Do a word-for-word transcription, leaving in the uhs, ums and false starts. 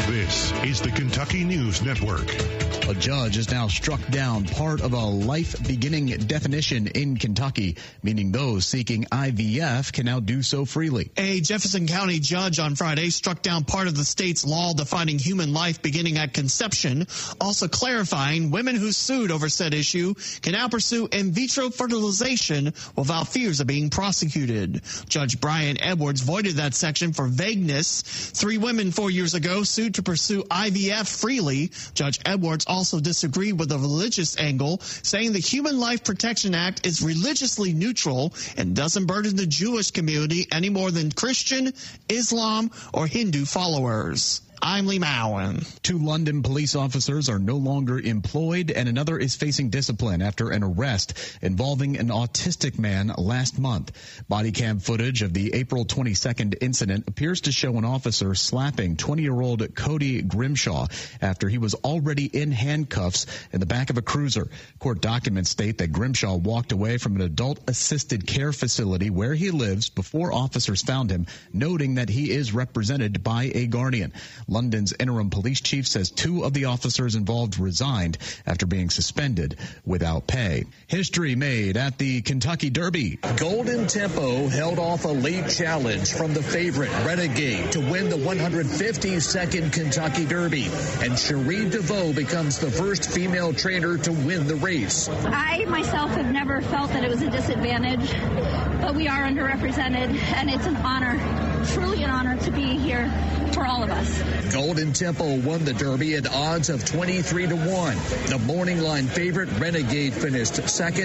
This is the Kentucky News Network. A judge has now struck down part of a life-beginning definition in Kentucky, meaning those seeking I V F can now do so freely. A Jefferson County judge on Friday struck down part of the state's law defining human life beginning at conception, also clarifying women who sued over said issue can now pursue in vitro fertilization without fears of being prosecuted. Judge Brian Edwards voided that section for vagueness. Three women four years ago sued to pursue I V F freely. Judge Edwards also disagreed with the religious angle, saying the Human Life Protection Act is religiously neutral and doesn't burden the Jewish community any more than Christian, Islam, or Hindu followers. I'm Lee Mowen. Two London police officers are no longer employed, and another is facing discipline after an arrest involving an autistic man last month. Body cam footage of the April twenty-second incident appears to show an officer slapping twenty-year-old Cody Grimshaw after he was already in handcuffs in the back of a cruiser. Court documents state that Grimshaw walked away from an adult-assisted care facility where he lives before officers found him, noting that he is represented by a guardian. London's interim police chief says two of the officers involved resigned after being suspended without pay. History made at the Kentucky Derby. Golden Tempo held off a late challenge from the favorite Renegade to win the one hundred fifty-second Kentucky Derby. And Cherie DeVoe becomes the first female trainer to win the race. I myself have never felt that it was a disadvantage, but we are underrepresented, and it's an honor, truly an honor to be here for all of us. Golden Tempo won the Derby at odds of twenty-three to one. The morning line favorite Renegade finished second.